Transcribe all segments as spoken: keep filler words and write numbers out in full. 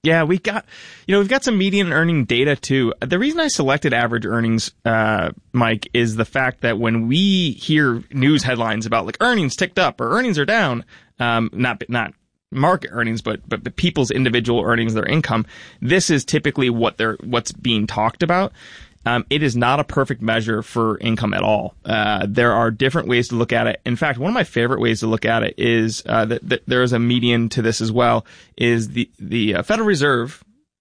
Yeah, we got, you know, we've got some median earning data too. The reason I selected average earnings, uh, Mike, is the fact that when we hear news headlines about like earnings ticked up or earnings are down, um, not not market earnings, but but, but people's individual earnings, their income, this is typically what they're what's being talked about. Um, it is not a perfect measure for income at all. Uh, there are different ways to look at it. In fact, one of my favorite ways to look at it is uh, that, that there is a median to this as well. Is the the uh, Federal Reserve,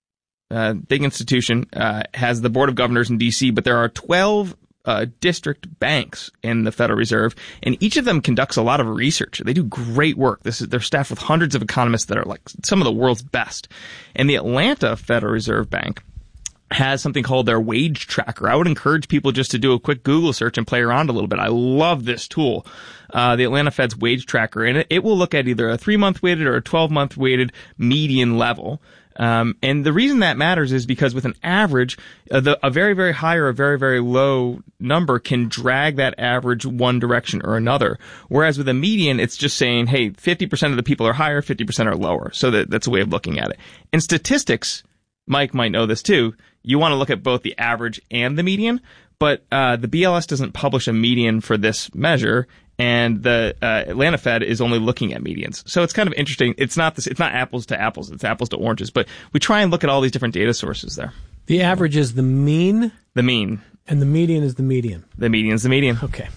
uh, big institution, uh, has the Board of Governors in D C, but there are twelve uh, district banks in the Federal Reserve, and each of them conducts a lot of research. They do great work. This is they're staffed with hundreds of economists that are like some of the world's best. And the Atlanta Federal Reserve Bank has something called their wage tracker. I would encourage people just to do a quick Google search and play around a little bit. I love this tool, uh, the Atlanta Fed's wage tracker, and it, it will look at either a three-month weighted or a twelve-month weighted median level. Um, and the reason that matters is because with an average, uh, the, a very, very high or a very, very low number can drag that average one direction or another. Whereas with a median, it's just saying, hey, fifty percent of the people are higher, fifty percent are lower. So that, that's a way of looking at it. In statistics, Mike might know this too, you want to look at both the average and the median, but uh, the B L S doesn't publish a median for this measure, and the uh, Atlanta Fed is only looking at medians. So it's kind of interesting. It's not this, it's not apples to apples, it's apples to oranges, but we try and look at all these different data sources there. The average is the mean? The mean. And the median is the median? The median's the median. Okay.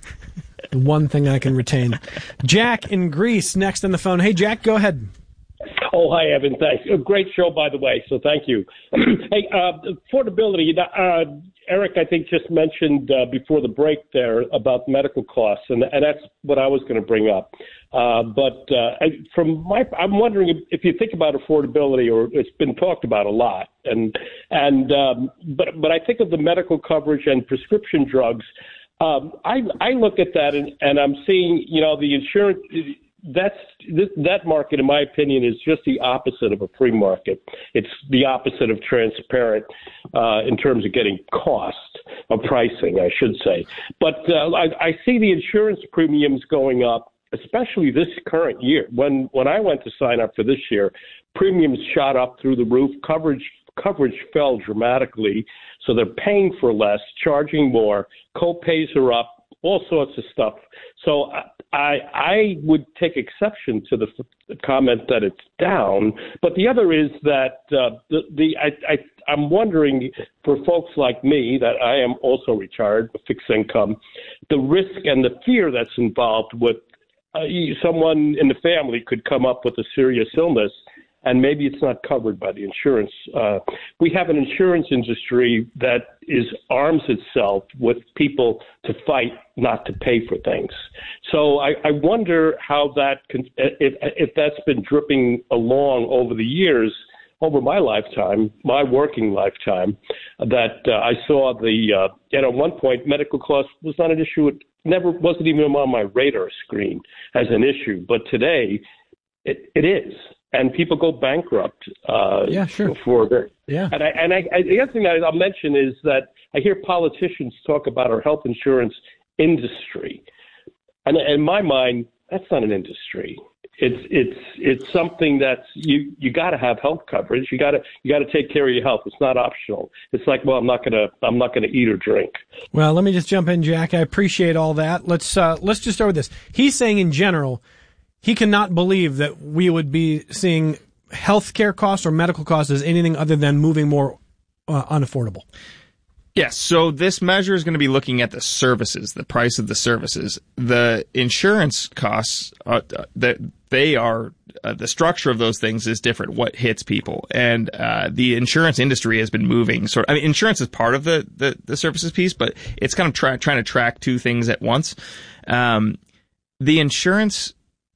The one thing I can retain. Jack in Greece, next on the phone. Hey, Jack, go ahead. Oh, hi, Evan. Thanks. A great show, by the way, so thank you. Hey, uh, affordability, uh, Eric, I think, just mentioned uh, before the break there about medical costs, and, and that's what I was going to bring up. Uh, but uh, I, from my, I'm wondering if, if you think about affordability, or it's been talked about a lot, and and um, but but I think of the medical coverage and prescription drugs. Um, I I look at that and, and I'm seeing, you know, the insurance. That's this, that market, in my opinion, is just the opposite of a free market. It's the opposite of transparent uh, in terms of getting cost of pricing, I should say. But uh, I, I see the insurance premiums going up, especially this current year. When when I went to sign up for this year, premiums shot up through the roof. Coverage coverage fell dramatically, so they're paying for less, charging more. Co-pays are up, all sorts of stuff. So I, I would take exception to the, the comment that it's down, but the other is that uh, the, the I, I, I'm wondering for folks like me, that I am also retired, fixed income, the risk and the fear that's involved with uh, someone in the family could come up with a serious illness, and maybe it's not covered by the insurance. Uh, we have an insurance industry that is arms itself with people to fight not to pay for things. So I, I wonder how that, can, if, if that's been dripping along over the years, over my lifetime, my working lifetime, that uh, I saw the, uh, and at one point, medical costs was not an issue. It never wasn't even on my radar screen as an issue. But today, it, it is. And people go bankrupt. Uh, yeah, sure. For their, yeah. And I, and I, I, the other thing that I'll mention is that I hear politicians talk about our health insurance industry, and in my mind, that's not an industry. It's it's it's something that's you you got to have health coverage. You got to you got to take care of your health. It's not optional. It's like, well, I'm not gonna I'm not gonna eat or drink. Well, let me just jump in, Jack. I appreciate all that. Let's uh, let's just start with this. He's saying in general, he cannot believe that we would be seeing healthcare costs or medical costs as anything other than moving more uh, unaffordable. Yes, so this measure is going to be looking at the services, the price of the services. The insurance costs, uh, that they are, uh, the structure of those things is different, what hits people. And uh, the insurance industry has been moving. Sort of, I mean, insurance is part of the, the, the services piece, but it's kind of try, trying to track two things at once. Um, the insurance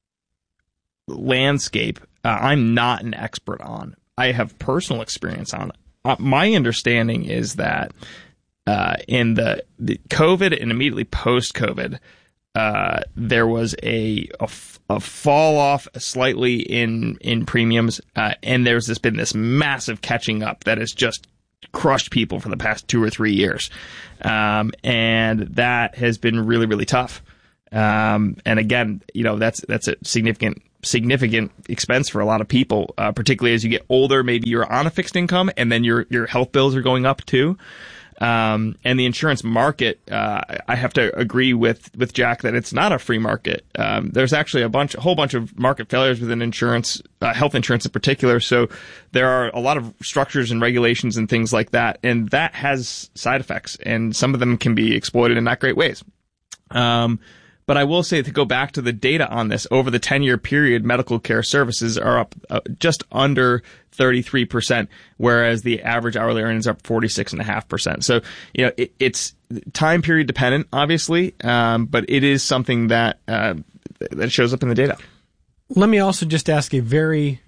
landscape, uh, I'm not an expert on. I have personal experience on it. Uh, my understanding is that uh, in the, the COVID and immediately post-COVID, uh, there was a, a, a fall off slightly in in premiums, uh, and there's this been this massive catching up that has just crushed people for the past two or three years, um, and that has been really really tough. Um, and again, you know, that's that's a significant significant expense for a lot of people, uh, particularly as you get older. Maybe you're on a fixed income and then your your health bills are going up too. Um, and the insurance market, uh, I have to agree with, with Jack that it's not a free market. Um, there's actually a bunch, a whole bunch of market failures within insurance, uh, health insurance in particular. So there are a lot of structures and regulations and things like that. And that has side effects, and some of them can be exploited in not great ways. Um, But I will say, to go back to the data on this, over the ten-year period, medical care services are up uh, just under thirty-three percent, whereas the average hourly earnings are up forty-six point five percent. So, you know, it, it's time period dependent, obviously, um, but it is something that uh, that shows up in the data. Let me also just ask a very,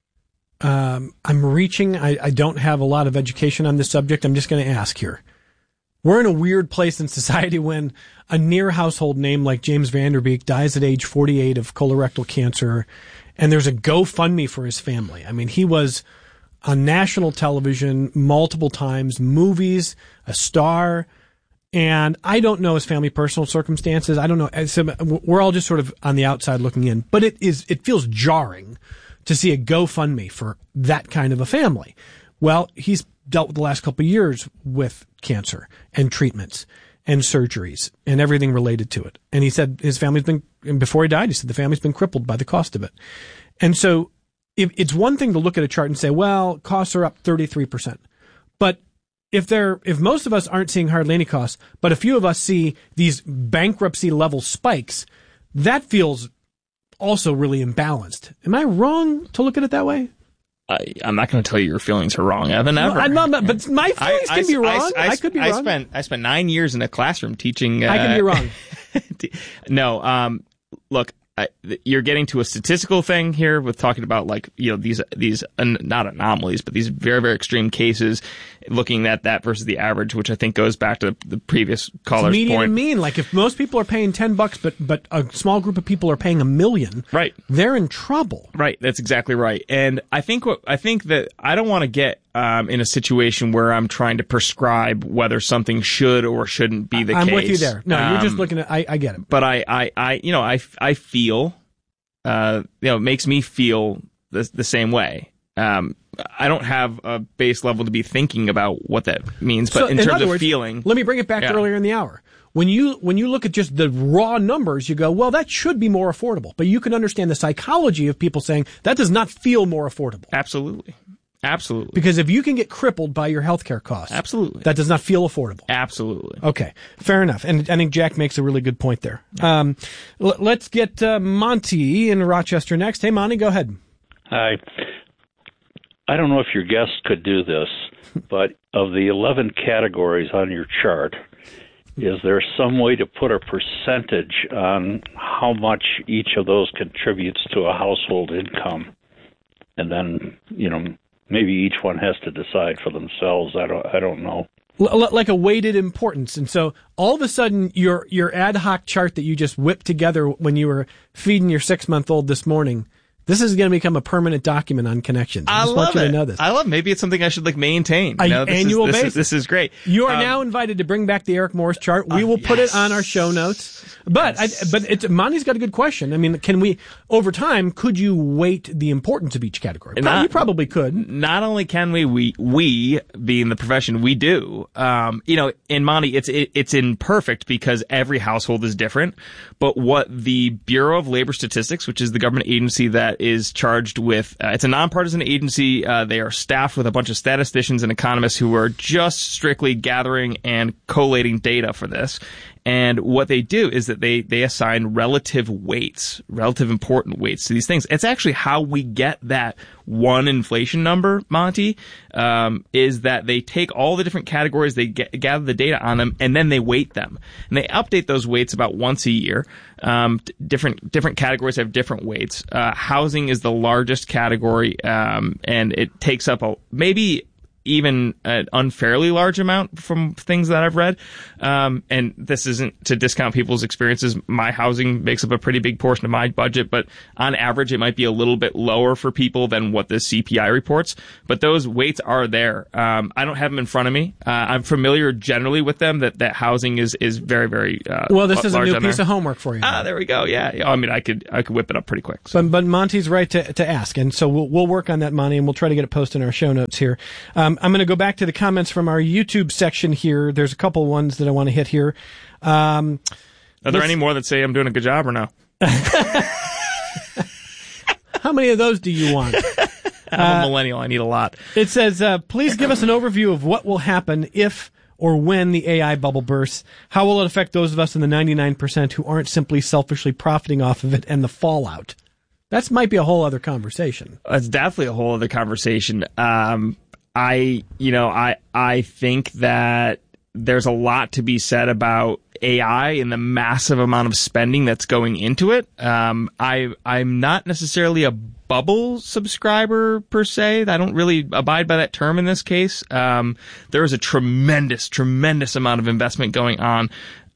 um, I'm reaching, I, I don't have a lot of education on this subject. I'm just going to ask here. We're in a weird place in society when a near household name like James Van Der Beek dies at age forty-eight of colorectal cancer, and there's a GoFundMe for his family. I mean, he was on national television multiple times, movies, a star, and I don't know his family personal circumstances. I don't know. We're all just sort of on the outside looking in, but it is, it feels jarring to see a GoFundMe for that kind of a family. Well, he's dealt with the last couple of years with cancer and treatments and surgeries and everything related to it. And he said his family's been, and before he died, he said the family's been crippled by the cost of it. And so if it's one thing to look at a chart and say, well, costs are up thirty-three percent. But if they're, if most of us aren't seeing hardly any costs, but a few of us see these bankruptcy level spikes, that feels also really imbalanced. Am I wrong to look at it that way? I, I'm not going to tell you your feelings are wrong, Evan. Ever. No, I'm not, but my feelings I, can I, be wrong. I, I, I could be I wrong. Spent, I spent nine years in a classroom teaching. Uh, I can be wrong. no, um, look, I, you're getting to a statistical thing here with talking about, like, you know, these these un, not anomalies, but these very very extreme cases. Looking at that versus the average, which I think goes back to the previous caller's it's median point. And mean, like if most people are paying ten bucks, but but a small group of people are paying a million, right? They're in trouble. Right, that's exactly right. And I think what I think that I don't want to get um, in a situation where I'm trying to prescribe whether something should or shouldn't be the I'm case. with you there. No, um, you're just looking at. I, I get it. But I, I, I, you know, I, I feel, uh, you know, it makes me feel the the same way. Um, I don't have a base level to be thinking about what that means, but so, in in terms of words, feeling, let me bring it back yeah. to earlier in the hour. When you when you look at just the raw numbers, you go, well, that should be more affordable. But you can understand the psychology of people saying that does not feel more affordable. Absolutely, absolutely. Because if you can get crippled by your healthcare costs, absolutely, that does not feel affordable. Absolutely. Okay, fair enough. And I think Jack makes a really good point there. Um, l- let's get uh, Monty in Rochester next. Hey, Monty, go ahead. Hi. I don't know if your guest could do this, but of the eleven categories on your chart, is there some way to put a percentage on how much each of those contributes to a household income? And then, you know, maybe each one has to decide for themselves. I don't I don't know. L- like a weighted importance. And so all of a sudden your your ad hoc chart that you just whipped together when you were feeding your six-month-old this morning, this is going to become a permanent document on Connections. I, I just love want you it. to know this. I love it. Maybe it's something I should like maintain. An you know, this annual is, this basis. Is, this is great. You are um, now invited to bring back the Eric Morris chart. We will uh, put yes. it on our show notes. But yes. I, but it's, Monty's got a good question. I mean, can we over time? Could you weight the importance of each category? Not, you probably could. Not only can we, we we being the profession, we do. Um, you know, in Monty, it's it, it's imperfect because every household is different. But what the Bureau of Labor Statistics, which is the government agency that is charged with, uh, it's a nonpartisan agency. Uh, they are staffed with a bunch of statisticians and economists who are just strictly gathering and collating data for this. And what they do is that they, they assign relative weights, relative important weights to these things. It's actually how we get that one inflation number, Monty, um, is that they take all the different categories, they get, gather the data on them, and then they weight them. And they update those weights about once a year. Um, different, different categories have different weights. Uh, housing is the largest category, um, and it takes up a, maybe, even an unfairly large amount from things that I've read. Um, and this isn't to discount people's experiences. My housing makes up a pretty big portion of my budget, but on average, it might be a little bit lower for people than what the C P I reports. But those weights are there. Um, I don't have them in front of me. Uh, I'm familiar generally with them that, that housing is, is very, very uh, well. This is a new piece there. of homework for you. Ah, there we go. Yeah. yeah. I mean, I could I could whip it up pretty quick. So. But but Monty's right to to ask, and so we'll we'll work on that, Monty, and we'll try to get it posted in our show notes here. Um, I'm going to go back to the comments from our YouTube section here. There's a couple ones that I want to hit here. Um, Are there any more that say I'm doing a good job or no? How many of those do you want? I'm a millennial. I need a lot. It says, uh, please give us an overview of what will happen if or when the A I bubble bursts. How will it affect those of us in the ninety-nine percent who aren't simply selfishly profiting off of it and the fallout? That might be a whole other conversation. It's definitely a whole other conversation. Um, I, you know, I, I think that there's a lot to be said about A I and the massive amount of spending that's going into it. Um, I, I'm not necessarily a bubble subscriber per se. I don't really abide by that term in this case. Um, there is a tremendous, tremendous amount of investment going on.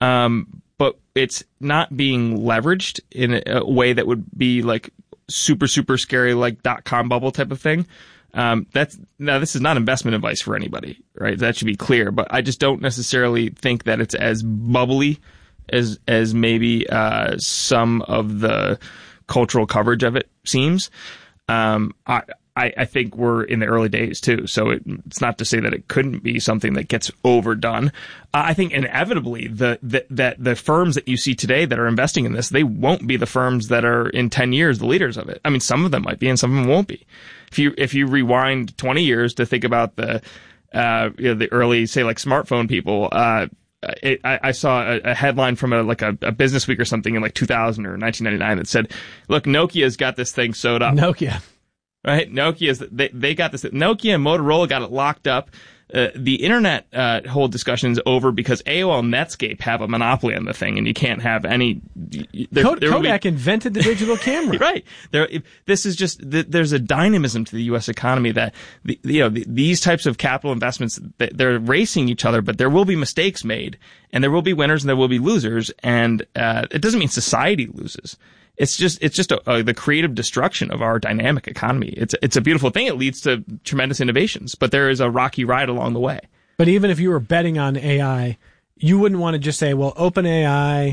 Um, but it's not being leveraged in a, a way that would be like super, super scary, like dot-com bubble type of thing. Um, that's now this is not investment advice for anybody, right? That should be clear, but I just don't necessarily think that it's as bubbly as, as maybe, uh, some of the cultural coverage of it seems. Um, I, I, I think we're in the early days too, so it, it's not to say that it couldn't be something that gets overdone. Uh, I think inevitably the, the that the firms that you see today that are investing in this, they won't be the firms that are in ten years the leaders of it. I mean, some of them might be, and some of them won't be. If you if you rewind twenty years to think about the uh, you know, the early, say, like smartphone people. Uh, It, I, I saw a, a headline from a like a, a Business Week or something in like two thousand or nineteen ninety-nine that said, "Look, Nokia's got this thing sewed up." Nokia, right? Nokia's they they got this. Nokia and Motorola got it locked up. Uh, the internet uh, whole discussion is over because A O L and Netscape have a monopoly on the thing, and you can't have any. There, Kod- there Kodak be, invented the digital camera, right? There, this is just there's a dynamism to the U S economy that the, you know the, these types of capital investments, they're racing each other, but there will be mistakes made, and there will be winners and there will be losers, and uh, it doesn't mean society loses. It's just it's just a, a, the creative destruction of our dynamic economy. It's it's a beautiful thing. It leads to tremendous innovations, but there is a rocky ride along the way. But even if you were betting on A I, you wouldn't want to just say, "Well, OpenAI,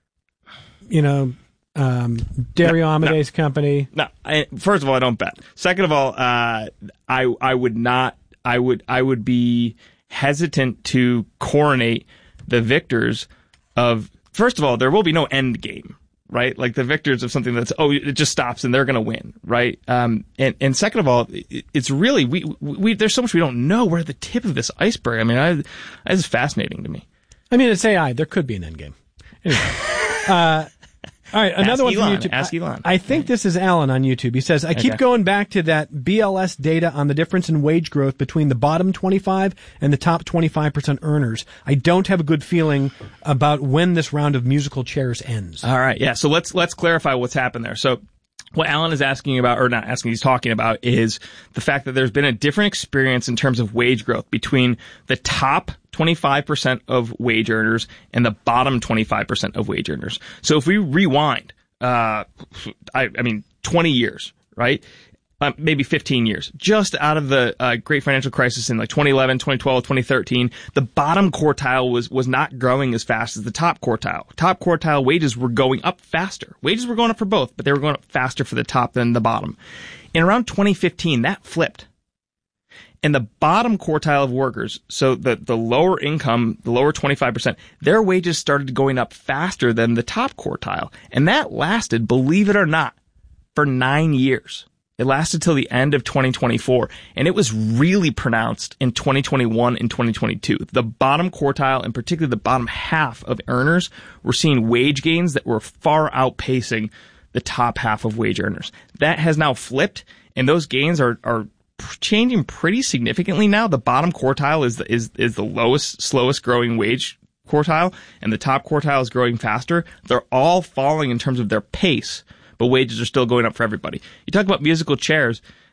you know, um, Dario no, Amade's no, company." No, I, first of all, I don't bet. Second of all, uh, I I would not. I would I would be hesitant to coronate the victors of. First of all, there will be no end game. Right? Like the victors of something that's, oh, it just stops and they're going to win. Right? Um, and, and second of all, it's really, we, we, there's so much we don't know. We're at the tip of this iceberg. I mean, I, it's fascinating to me. I mean, it's A I. There could be an end game. Anyway. uh, all right. Another Ask one Elon. from YouTube. Ask Elon. I, I think this is Alan on YouTube. He says, I keep okay. going back to that B L S data on the difference in wage growth between the bottom twenty-five and the top twenty-five percent earners. I don't have a good feeling about when this round of musical chairs ends. All right. Yeah. So let's, let's clarify what's happened there. So what Alan is asking about, or not asking, he's talking about is the fact that there's been a different experience in terms of wage growth between the top twenty-five percent of wage earners and the bottom twenty-five percent of wage earners. So if we rewind, uh, I, I mean, twenty years, right? Um, maybe fifteen years, just out of the uh, great financial crisis in like twenty eleven, twenty twelve, twenty thirteen, the bottom quartile was was not growing as fast as the top quartile. Top quartile wages were going up faster. Wages were going up for both, but they were going up faster for the top than the bottom. In around twenty fifteen, that flipped. And the bottom quartile of workers, so the, the lower income, the lower twenty-five percent, their wages started going up faster than the top quartile. And that lasted, believe it or not, for nine years. It lasted till the end of twenty twenty-four, and it was really pronounced in twenty twenty-one and twenty twenty-two. The bottom quartile, and particularly the bottom half of earners, were seeing wage gains that were far outpacing the top half of wage earners. That has now flipped, and those gains are, are changing pretty significantly now. The bottom quartile is the, is is the lowest, slowest growing wage quartile, and the top quartile is growing faster. They're all falling in terms of their pace, but wages are still going up for everybody. You talk about musical chairs.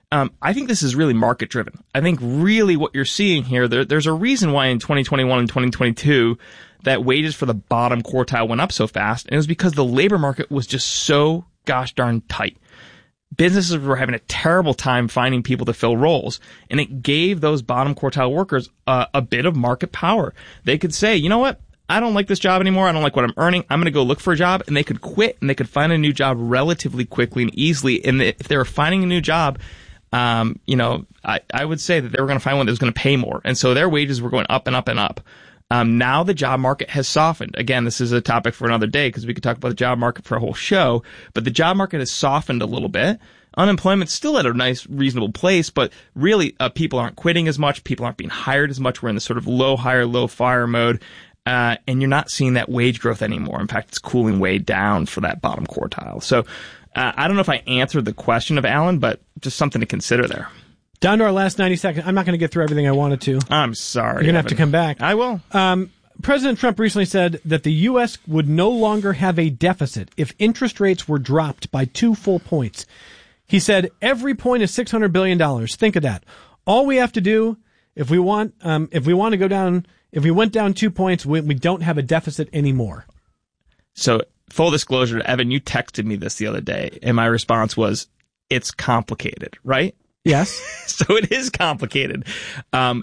Um, I think this is really market driven. I think really what you're seeing here, there, there's a reason why in twenty twenty-one and twenty twenty-two that wages for the bottom quartile went up so fast, and it was because the labor market was just so gosh darn tight. Businesses were having a terrible time finding people to fill roles, and it gave those bottom quartile workers uh, a bit of market power. They could say, you know what? I don't like this job anymore. I don't like what I'm earning. I'm going to go look for a job, and they could quit, and they could find a new job relatively quickly and easily. And if they were finding a new job, um, you know, I, I would say that they were going to find one that was going to pay more. And so their wages were going up and up and up. Um, now the job market has softened. Again, this is a topic for another day because we could talk about the job market for a whole show, but the job market has softened a little bit. Unemployment's still at a nice, reasonable place, but really, uh, people aren't quitting as much. People aren't being hired as much. We're in this sort of low hire, low fire mode. Uh, and you're not seeing that wage growth anymore. In fact, it's cooling way down for that bottom quartile. So, uh, I don't know if I answered the question of Alan, but just something to consider there. Down to our last ninety seconds. I'm not going to get through everything I wanted to. I'm sorry. You're going to have to come back. I will. Um, President Trump recently said that the U S would no longer have a deficit if interest rates were dropped by two full points. He said every point is six hundred billion dollars. Think of that. All we have to do, if we want, um, if we want to go down, if we went down two points, we, we don't have a deficit anymore. So, full disclosure, Evan, you texted me this the other day, and my response was, it's complicated, right? Yes. So it is complicated. Um,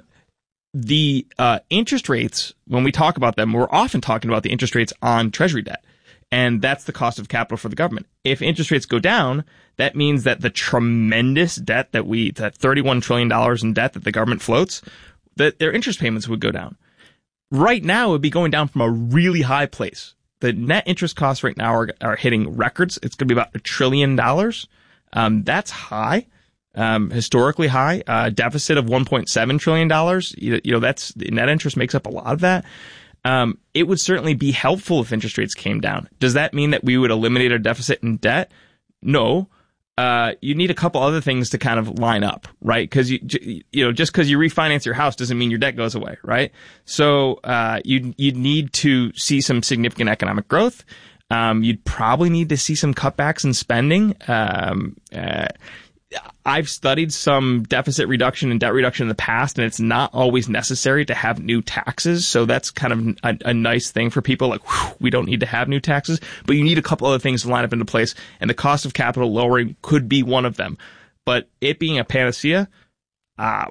the uh, interest rates, when we talk about them, we're often talking about the interest rates on Treasury debt. And that's the cost of capital for the government. If interest rates go down, that means that the tremendous debt that we, that thirty-one trillion dollars in debt that the government floats, that their interest payments would go down. Right now, it would be going down from a really high place. The net interest costs right now are, are hitting records. It's going to be about a trillion dollars. Um, that's high. Um, historically high, uh, deficit of one point seven trillion dollars. You, you know, that's, net interest makes up a lot of that. Um, it would certainly be helpful if interest rates came down. Does that mean that we would eliminate our deficit in debt? No. Uh, you need a couple other things to kind of line up, right? Cause you, you know, just cause you refinance your house doesn't mean your debt goes away, right? So, uh, you, you need to see some significant economic growth. Um, you'd probably need to see some cutbacks in spending. Um, uh, I've studied some deficit reduction and debt reduction in the past, and it's not always necessary to have new taxes. So that's kind of a, a nice thing for people. Like, whew, we don't need to have new taxes, but you need a couple other things to line up into place, and the cost of capital lowering could be one of them. But it being a panacea, uh,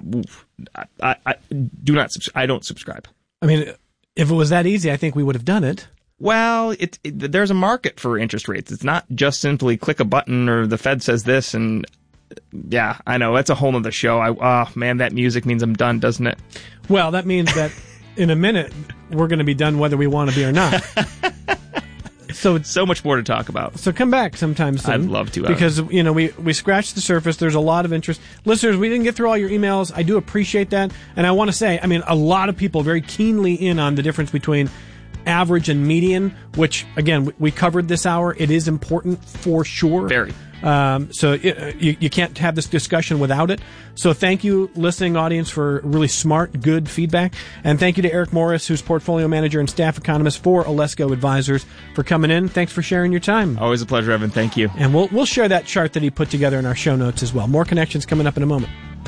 I, I do not. I don't subscribe. I mean, if it was that easy, I think we would have done it. Well, it, it, there's a market for interest rates. It's not just simply click a button or the Fed says this and. Yeah, I know. That's a whole other show. I, oh, man, that music means I'm done, doesn't it? Well, that means that in a minute, we're going to be done whether we want to be or not. So so much more to talk about. So come back sometime soon. I'd love to. Because, you know, we, we scratched the surface. There's a lot of interest. Listeners, we didn't get through all your emails. I do appreciate that. And I want to say, I mean, a lot of people very keenly in on the difference between average and median, which, again, we covered this hour. It is important for sure. Very. Um, so it, you, you can't have this discussion without it. So thank you, listening audience, for really smart, good feedback. And thank you to Eric Morris, who's portfolio manager and staff economist for Alesco Advisors, for coming in. Thanks for sharing your time. Always a pleasure, Evan. Thank you. And we'll, we'll share that chart that he put together in our show notes as well. More connections coming up in a moment.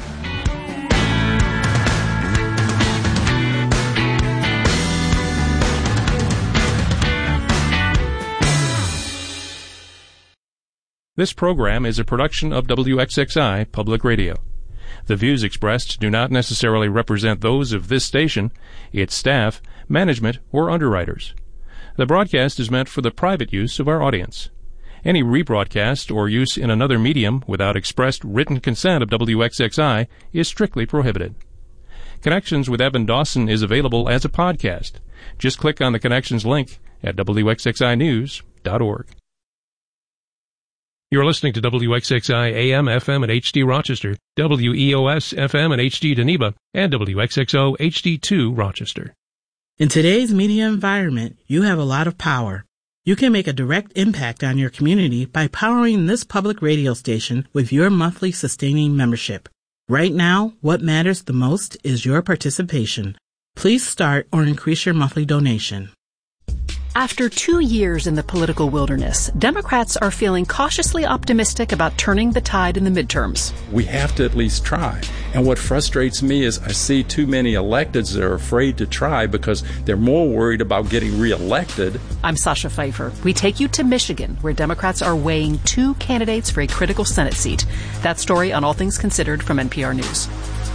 This program is a production of W X X I Public Radio. The views expressed do not necessarily represent those of this station, its staff, management, or underwriters. The broadcast is meant for the private use of our audience. Any rebroadcast or use in another medium without expressed written consent of W X X I is strictly prohibited. Connections with Evan Dawson is available as a podcast. Just click on the Connections link at W X X I news dot org. You're listening to W X X I A M, F M, and H D Rochester, W E O S, F M, and H D Geneva, and W X X O, H D two Rochester. In today's media environment, you have a lot of power. You can make a direct impact on your community by powering this public radio station with your monthly sustaining membership. Right now, what matters the most is your participation. Please start or increase your monthly donation. After two years in the political wilderness, Democrats are feeling cautiously optimistic about turning the tide in the midterms. We have to at least try. And what frustrates me is I see too many electeds that are afraid to try because they're more worried about getting reelected. I'm Sasha Pfeiffer. We take you to Michigan, where Democrats are weighing two candidates for a critical Senate seat. That story on All Things Considered from N P R News.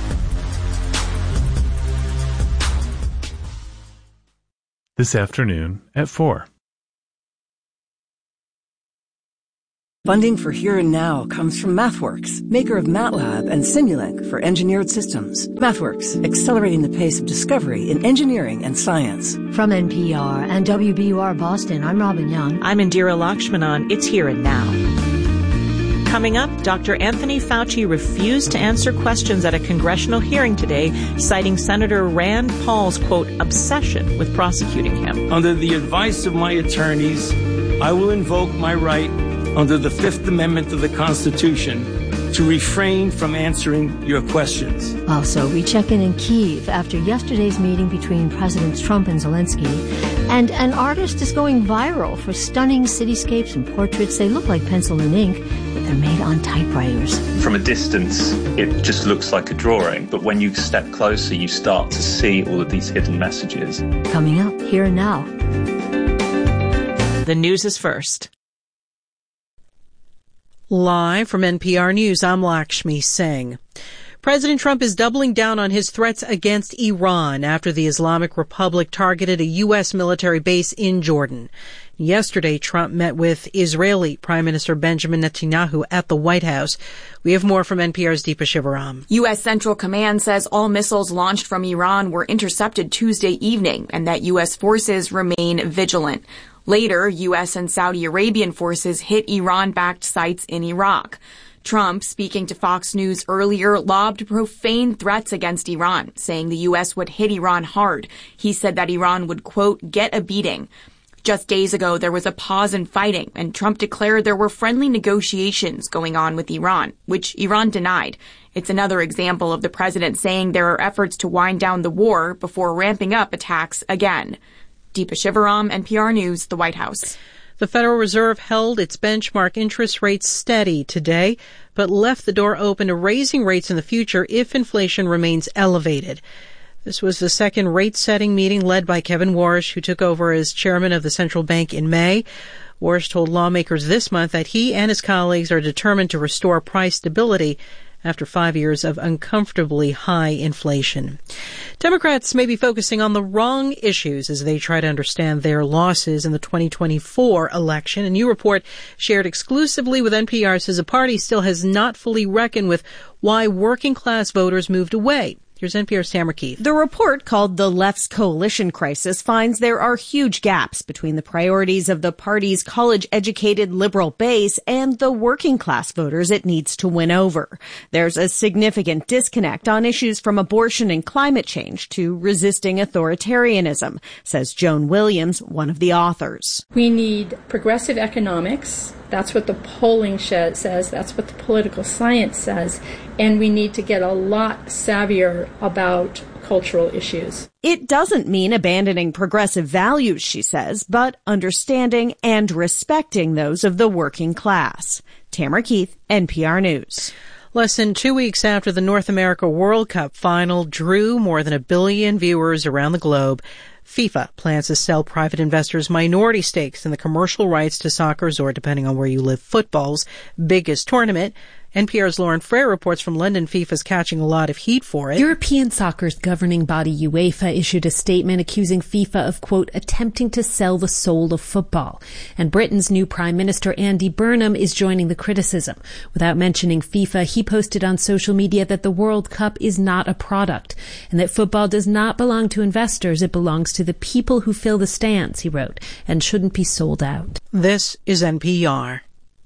This afternoon at four. Funding for Here and Now comes from MathWorks, maker of MATLAB and Simulink for engineered systems. MathWorks, accelerating the pace of discovery in engineering and science. From N P R and W B U R Boston, I'm Robin Young. I'm Indira Lakshmanan. It's Here and Now. Coming up, Doctor Anthony Fauci refused to answer questions at a congressional hearing today, citing Senator Rand Paul's, quote, obsession with prosecuting him. Under the advice of my attorneys, I will invoke my right under the Fifth Amendment of the Constitution to refrain from answering your questions. Also, we check in in Kyiv after yesterday's meeting between Presidents Trump and Zelensky. And an artist is going viral for stunning cityscapes and portraits. They look like pencil and ink, but they're made on typewriters. From a distance, it just looks like a drawing. But when you step closer, you start to see all of these hidden messages. Coming up, Here and Now. The news is first. Live from N P R News, I'm Lakshmi Singh. President Trump is doubling down on his threats against Iran after the Islamic Republic targeted a U S military base in Jordan. Yesterday, Trump met with Israeli Prime Minister Benjamin Netanyahu at the White House. We have more from N P R's Deepa Shivaram. U S Central Command says all missiles launched from Iran were intercepted Tuesday evening and that U S forces remain vigilant. Later, U S and Saudi Arabian forces hit Iran-backed sites in Iraq. Trump, speaking to Fox News earlier, lobbed profane threats against Iran, saying the U S would hit Iran hard. He said that Iran would, quote, get a beating. Just days ago, there was a pause in fighting, and Trump declared there were friendly negotiations going on with Iran, which Iran denied. It's another example of the president saying there are efforts to wind down the war before ramping up attacks again. Deepa Shivaram, N P R News, the White House. The Federal Reserve held its benchmark interest rates steady today, but left the door open to raising rates in the future if inflation remains elevated. This was the second rate-setting meeting led by Kevin Warsh, who took over as chairman of the central bank in May. Warsh told lawmakers this month that he and his colleagues are determined to restore price stability after five years of uncomfortably high inflation. Democrats may be focusing on the wrong issues as they try to understand their losses in the twenty twenty-four election. A new report shared exclusively with N P R says the party still has not fully reckoned with why working-class voters moved away. Here's N P R's Tamara Keith. The report, called The Left's Coalition Crisis, finds there are huge gaps between the priorities of the party's college-educated liberal base and the working-class voters it needs to win over. There's a significant disconnect on issues from abortion and climate change to resisting authoritarianism, says Joan Williams, one of the authors. We need progressive economics. That's what the polling says. That's what the political science says. And we need to get a lot savvier about cultural issues. It doesn't mean abandoning progressive values, she says, but understanding and respecting those of the working class. Tamara Keith, N P R News. Less than two weeks after the North America World Cup final drew more than a billion viewers around the globe, FIFA plans to sell private investors minority stakes in the commercial rights to soccer's, or depending on where you live, football's biggest tournament. N P R's Lauren Frey reports from London FIFA's catching a lot of heat for it. European soccer's governing body UEFA issued a statement accusing FIFA of, quote, attempting to sell the soul of football. And Britain's new Prime Minister Andy Burnham is joining the criticism. Without mentioning FIFA, he posted on social media that the World Cup is not a product and that football does not belong to investors. It belongs to the people who fill the stands, he wrote, and shouldn't be sold out. This is N P R.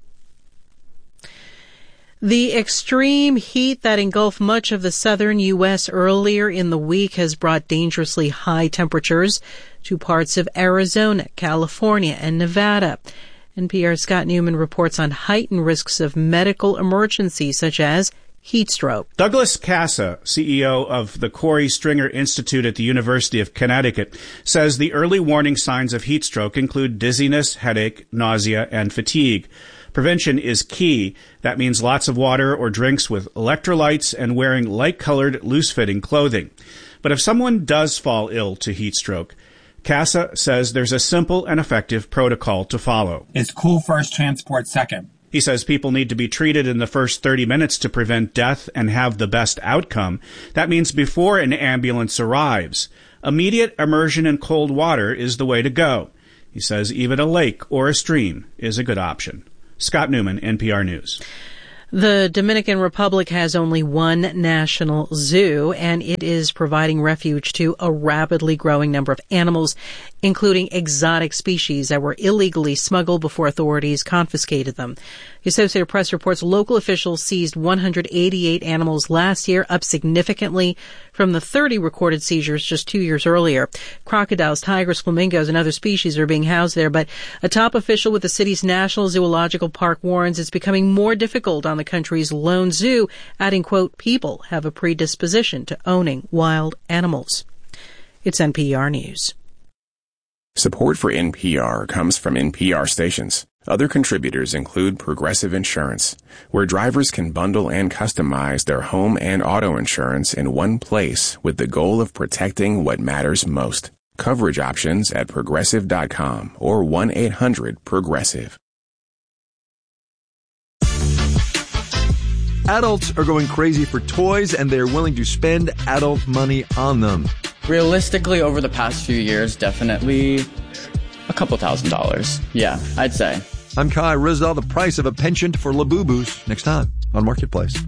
The extreme heat that engulfed much of the southern U S earlier in the week has brought dangerously high temperatures to parts of Arizona, California, and Nevada. N P R's Scott Newman reports on heightened risks of medical emergencies such as heat stroke. Douglas Casa, C E O of the Corey Stringer Institute at the University of Connecticut, says the early warning signs of heat stroke include dizziness, headache, nausea, and fatigue. Prevention is key. That means lots of water or drinks with electrolytes and wearing light-colored, loose-fitting clothing. But if someone does fall ill to heat stroke, Casa says there's a simple and effective protocol to follow. It's cool first, transport second. He says people need to be treated in the first thirty minutes to prevent death and have the best outcome. That means before an ambulance arrives. Immediate immersion in cold water is the way to go. He says even a lake or a stream is a good option. Scott Newman, N P R News. The Dominican Republic has only one national zoo, and it is providing refuge to a rapidly growing number of animals, including exotic species that were illegally smuggled before authorities confiscated them. The Associated Press reports local officials seized one hundred eighty-eight animals last year, up significantly from the thirty recorded seizures just two years earlier. Crocodiles, tigers, flamingos, and other species are being housed there, but a top official with the city's National Zoological Park warns it's becoming more difficult on the country's lone zoo, adding, quote, people have a predisposition to owning wild animals. It's N P R News. Support for N P R comes from N P R stations. Other contributors include Progressive Insurance, where drivers can bundle and customize their home and auto insurance in one place with the goal of protecting what matters most. Coverage options at progressive dot com or one eight hundred progressive. Adults are going crazy for toys, and they're willing to spend adult money on them. Realistically, over the past few years, definitely a couple thousand dollars. Yeah, I'd say. I'm Kai Rizal. The price of a penchant for Labubus next time on Marketplace.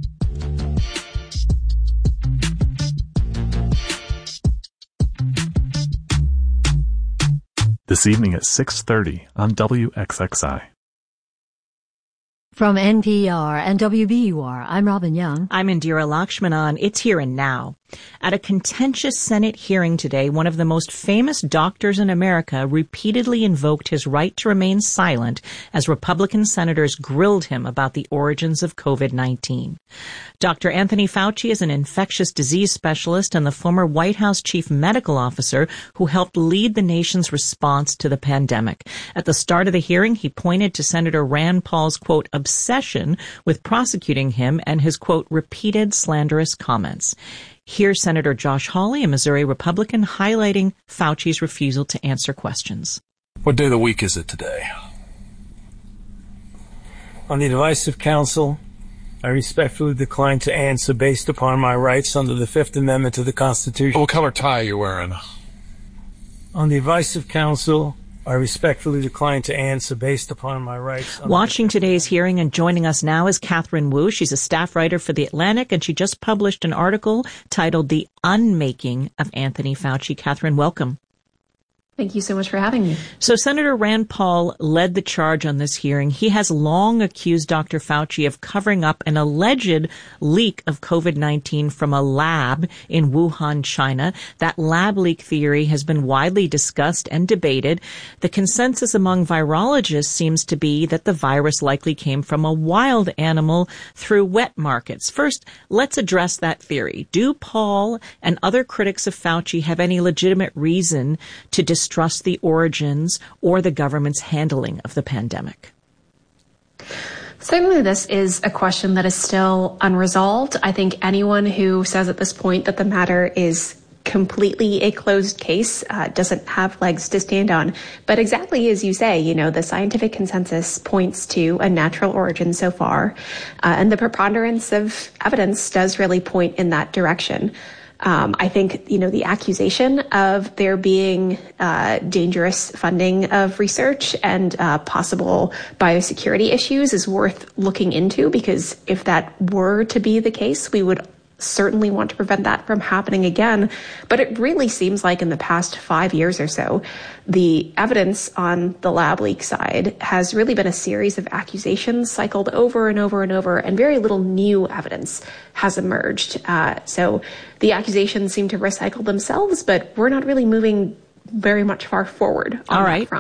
This evening at six thirty on W X X I. From N P R and W B U R, I'm Robin Young. I'm Indira Lakshmanan. It's Here and Now. At a contentious Senate hearing today, one of the most famous doctors in America repeatedly invoked his right to remain silent as Republican senators grilled him about the origins of COVID nineteen. Doctor Anthony Fauci is an infectious disease specialist and the former White House chief medical officer who helped lead the nation's response to the pandemic. At the start of the hearing, he pointed to Senator Rand Paul's, quote, obsession with prosecuting him and his, quote, repeated slanderous comments. Here's Senator Josh Hawley, a Missouri Republican, highlighting Fauci's refusal to answer questions. What day of the week is it today? On the advice of counsel, I respectfully decline to answer based upon my rights under the Fifth Amendment to the Constitution. What color tie are you wearing? On the advice of counsel, I respectfully decline to answer based upon my rights. Watching today's hearing and joining us now is Catherine Wu. She's a staff writer for The Atlantic, and she just published an article titled The Unmaking of Anthony Fauci. Catherine, welcome. Thank you so much for having me. So Senator Rand Paul led the charge on this hearing. He has long accused Doctor Fauci of covering up an alleged leak of COVID nineteen from a lab in Wuhan, China. That lab leak theory has been widely discussed and debated. The consensus among virologists seems to be that the virus likely came from a wild animal through wet markets. First, let's address that theory. Do Paul and other critics of Fauci have any legitimate reason to distrust the origins or the government's handling of the pandemic? Certainly, this is a question that is still unresolved. I think anyone who says at this point that the matter is completely a closed case uh, doesn't have legs to stand on. But exactly as you say, you know, the scientific consensus points to a natural origin so far, uh, and the preponderance of evidence does really point in that direction. Um, I think, you know, the accusation of there being uh, dangerous funding of research and uh, possible biosecurity issues is worth looking into, because if that were to be the case, we would certainly want to prevent that from happening again. But it really seems like in the past five years or so, the evidence on the lab leak side has really been a series of accusations cycled over and over and over, and very little new evidence has emerged. Uh, so the accusations seem to recycle themselves, but we're not really moving very much far forward on All right. that front.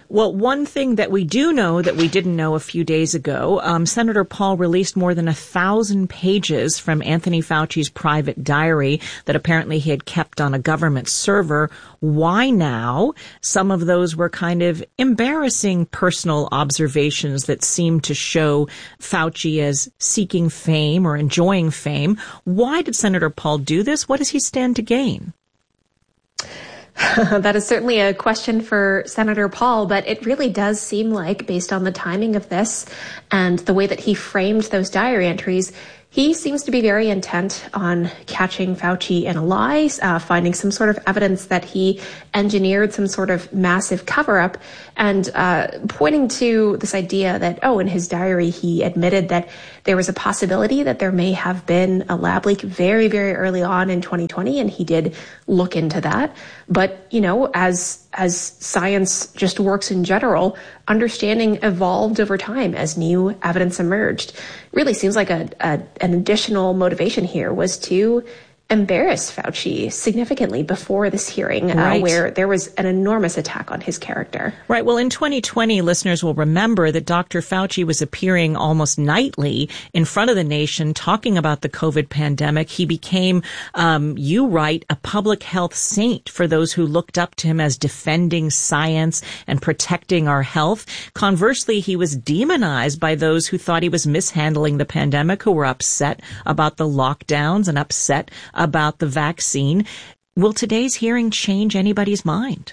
Well, one thing that we do know that we didn't know a few days ago, um, Senator Paul released more than a thousand pages from Anthony Fauci's private diary that apparently he had kept on a government server. Why now? Some of those were kind of embarrassing personal observations that seemed to show Fauci as seeking fame or enjoying fame. Why did Senator Paul do this? What does he stand to gain? That is certainly a question for Senator Paul, but it really does seem like, based on the timing of this and the way that he framed those diary entries, he seems to be very intent on catching Fauci in a lie, uh, finding some sort of evidence that he engineered some sort of massive cover-up, and uh, pointing to this idea that, oh, in his diary, he admitted that there was a possibility that there may have been a lab leak very, very early on in twenty twenty, and he did look into that. But, you know, as as science just works in general, understanding evolved over time as new evidence emerged. Really seems like a, a an additional motivation here was to embarrass Fauci significantly before this hearing, right. uh, where there was an enormous attack on his character. Right. Well, in twenty twenty, listeners will remember that Doctor Fauci was appearing almost nightly in front of the nation talking about the COVID pandemic. He became, um, you write, a public health saint for those who looked up to him as defending science and protecting our health. Conversely, he was demonized by those who thought he was mishandling the pandemic, who were upset about the lockdowns and upset about the vaccine. Will today's hearing change anybody's mind?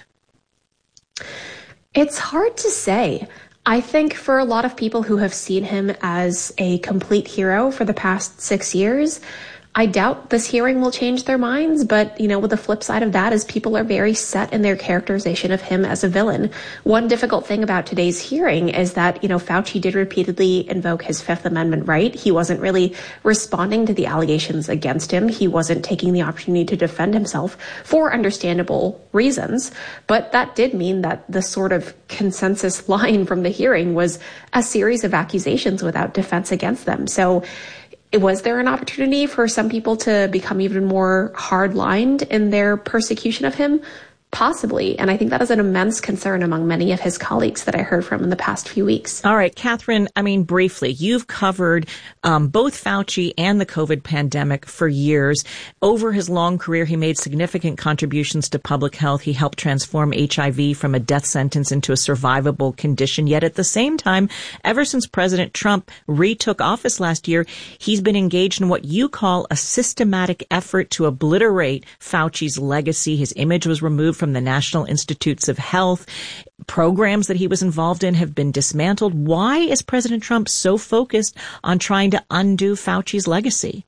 It's hard to say. I think for a lot of people who have seen him as a complete hero for the past six years, I doubt this hearing will change their minds, but, you know, with the flip side of that is people are very set in their characterization of him as a villain. One difficult thing about today's hearing is that, you know, Fauci did repeatedly invoke his Fifth Amendment right. He wasn't really responding to the allegations against him. He wasn't taking the opportunity to defend himself for understandable reasons. But that did mean that the sort of consensus line from the hearing was a series of accusations without defense against them. So was there an opportunity for some people to become even more hard-lined in their persecution of him? Possibly. And I think that is an immense concern among many of his colleagues that I heard from in the past few weeks. All right, Catherine, I mean, briefly, you've covered um, both Fauci and the COVID pandemic for years. Over his long career, he made significant contributions to public health. He helped transform H I V from a death sentence into a survivable condition. Yet at the same time, ever since President Trump retook office last year, he's been engaged in what you call a systematic effort to obliterate Fauci's legacy. His image was removed from the National Institutes of Health. Programs that he was involved in have been dismantled. Why is President Trump so focused on trying to undo Fauci's legacy?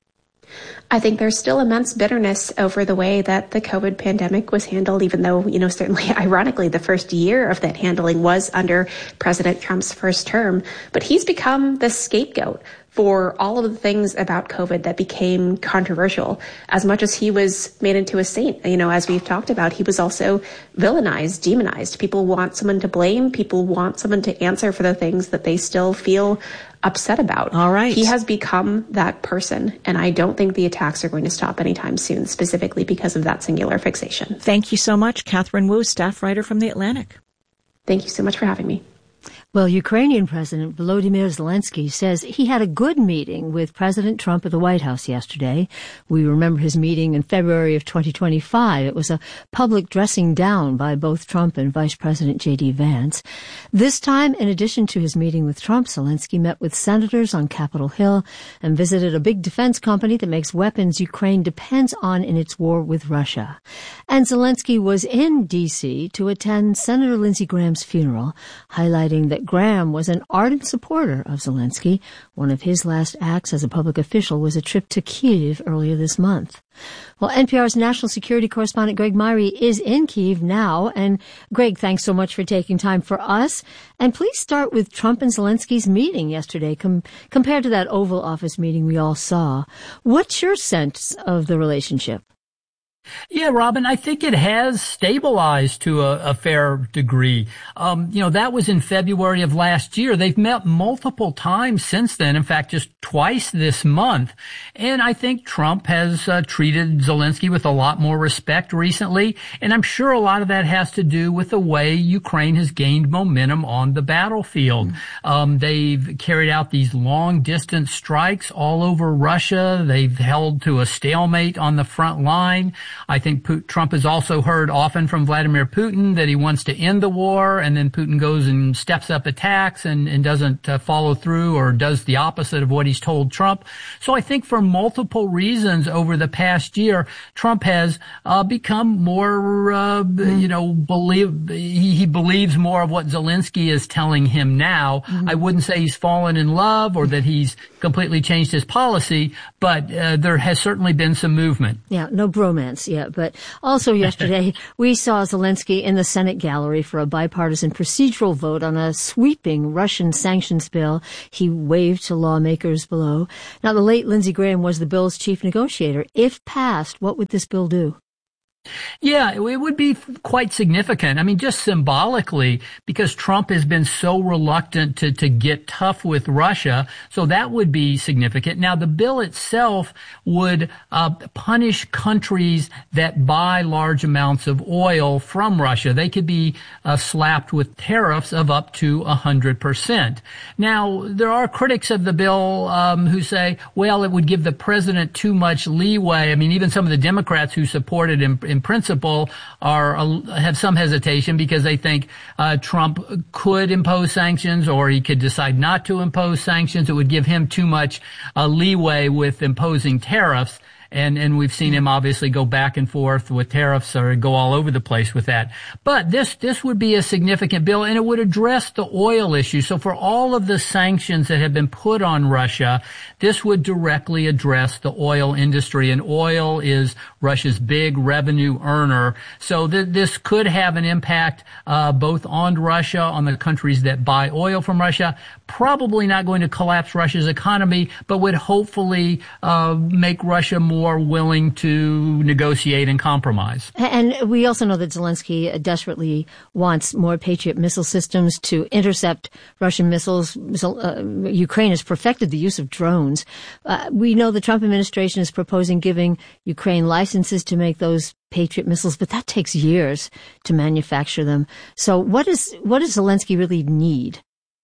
I think there's still immense bitterness over the way that the COVID pandemic was handled, even though, you know, certainly ironically, the first year of that handling was under President Trump's first term. But he's become the scapegoat for all of the things about COVID that became controversial. As much as he was made into a saint, you know, as we've talked about, he was also villainized, demonized. People want someone to blame. People want someone to answer for the things that they still feel upset about. All right. He has become that person, and I don't think the attacks are going to stop anytime soon, specifically because of that singular fixation. Thank you so much, Catherine Wu, staff writer from The Atlantic. Thank you so much for having me. Well, Ukrainian President Volodymyr Zelensky says he had a good meeting with President Trump at the White House yesterday. We remember his meeting in February of twenty twenty-five. It was a public dressing down by both Trump and Vice President J D Vance. This time, in addition to his meeting with Trump, Zelensky met with senators on Capitol Hill and visited a big defense company that makes weapons Ukraine depends on in its war with Russia. And Zelensky was in D C to attend Senator Lindsey Graham's funeral, highlighting that Graham was an ardent supporter of Zelensky. One of his last acts as a public official was a trip to Kyiv earlier this month. Well, N P R's national security correspondent Greg Myrie is in Kyiv now. And Greg, thanks so much for taking time for us. And please start with Trump and Zelensky's meeting yesterday com- compared to that Oval Office meeting we all saw. What's your sense of the relationship? Yeah, Robin, I think it has stabilized to a, a fair degree. Um, you know, that was in February of last year. They've met multiple times since then. In fact, just twice this month. And I think Trump has uh, treated Zelensky with a lot more respect recently. And I'm sure a lot of that has to do with the way Ukraine has gained momentum on the battlefield. Mm-hmm. Um, they've carried out these long distance strikes all over Russia. They've held to a stalemate on the front line. I think Trump has also heard often from Vladimir Putin that he wants to end the war, and then Putin goes and steps up attacks and, and doesn't uh, follow through or does the opposite of what he's told Trump. So I think for multiple reasons over the past year, Trump has uh, become more, uh, mm-hmm. you know, believe he, he believes more of what Zelensky is telling him now. Mm-hmm. I wouldn't say he's fallen in love or that he's completely changed his policy, but uh, there has certainly been some movement. Yeah, no bromance yet. But also yesterday, we saw Zelensky in the Senate gallery for a bipartisan procedural vote on a sweeping Russian sanctions bill. He waved to lawmakers below. Now, the late Lindsey Graham was the bill's chief negotiator. If passed, what would this bill do? Yeah, it would be quite significant. I mean, just symbolically, because Trump has been so reluctant to, to get tough with Russia. So that would be significant. Now, the bill itself would uh, punish countries that buy large amounts of oil from Russia. They could be uh, slapped with tariffs of up to one hundred percent. Now, there are critics of the bill um, who say, well, it would give the president too much leeway. I mean, even some of the Democrats who support it in in principle are have some hesitation because they think uh, Trump could impose sanctions or he could decide not to impose sanctions. It would give him too much uh, leeway with imposing tariffs. And, and we've seen him obviously go back and forth with tariffs or go all over the place with that. But this, this would be a significant bill and it would address the oil issue. So for all of the sanctions that have been put on Russia, this would directly address the oil industry, and oil is Russia's big revenue earner. So th- this could have an impact, uh, both on Russia, on the countries that buy oil from Russia, probably not going to collapse Russia's economy, but would hopefully, uh, make Russia more more willing to negotiate and compromise. And we also know that Zelensky desperately wants more Patriot missile systems to intercept Russian missiles. Uh, Ukraine has perfected the use of drones. Uh, we know the Trump administration is proposing giving Ukraine licenses to make those Patriot missiles, but that takes years to manufacture them. So what is, what does Zelensky really need?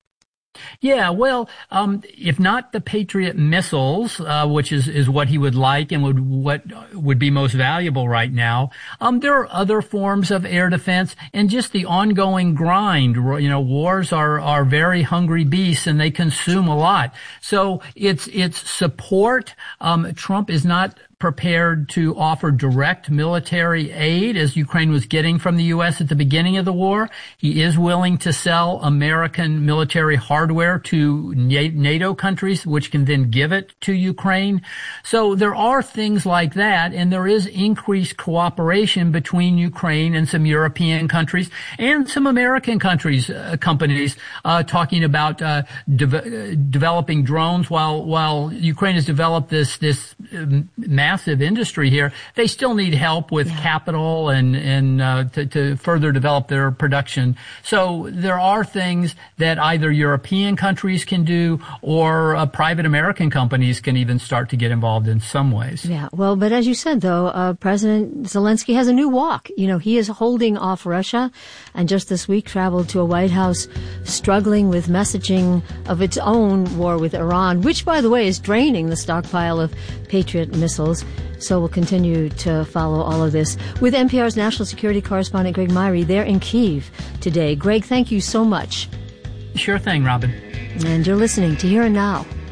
Yeah, well, um, if not the Patriot missiles, uh, which is, is what he would like and would, what would be most valuable right now, um, there are other forms of air defense and just the ongoing grind. You know, wars are, are very hungry beasts and they consume a lot. So it's, it's support. Um, Trump is not prepared to offer direct military aid as Ukraine was getting from the U S at the beginning of the war. He is willing to sell American military hardware to NATO countries, which can then give it to Ukraine. So there are things like that, and there is increased cooperation between Ukraine and some European countries and some American countries, uh, companies, uh, talking about, uh, de- developing drones while, while Ukraine has developed this, this um, massive industry here. They still need help with yeah. capital and, and, uh, to, to further develop their production. So there are things that either European countries can do or uh, private American companies can even start to get involved in some ways. Yeah. Well, but as you said, though, uh, President Zelensky has a new walk. You know, he is holding off Russia and just this week traveled to a White House struggling with messaging of its own war with Iran, which, by the way, is draining the stockpile of Patriot missiles. So we'll continue to follow all of this with N P R's national security correspondent Greg Myrie there in Kyiv today. Greg, thank you so much. Sure thing, Robin. And you're listening to Here and Now.